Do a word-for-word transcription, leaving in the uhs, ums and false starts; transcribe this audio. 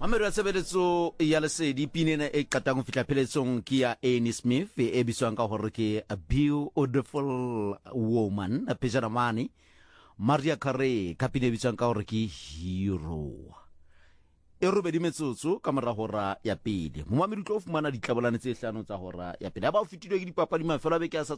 Mamero ya sebeletso ya lesedi pinene e qatang go fitla pheletsong ke ya Annie Smith e biswang ka gore ke A Beautiful Woman a pejana mane. Maria Carey ka pine biswang ka gore ke Hero. E robedi metsotso ka mora hora ya pele. Mo mamedi tlo fumana ditlabolane tse hlano tsa hora ya pele. Ba o fitilwe ke dipapadi mafelo a beke a sa